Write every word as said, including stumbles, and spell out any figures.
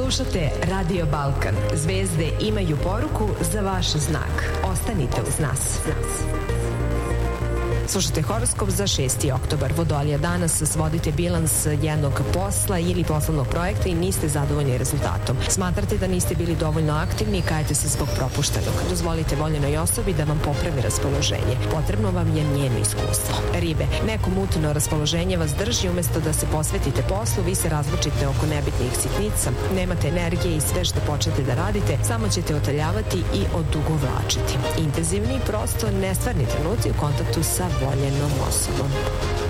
Slušate Radio Balkan. Zvezde imaju poruku za vaš znak. Ostanite uz nas. Slušate horoskop za šesti oktobar. Vodolija, danas svodite bilans jednog posla ili poslovnog projekta i niste zadovoljni rezultatom. Smatrate da niste bili dovoljno aktivni i kajete se zbog propuštenog. Dozvolite voljenoj osobi da vam popravi raspoloženje. Potrebno vam je njeno iskustvo. Ribe, neko mutno raspoloženje vas drži, umesto da se posvetite poslu, vi se razvučite oko nebitnih sitnica, nemate energije i sve što počnete da radite, samo ćete otaljavati i odugovlačiti. Intenzivni, prosto nestvarni trenuci u kontaktu sa voljenom osobom.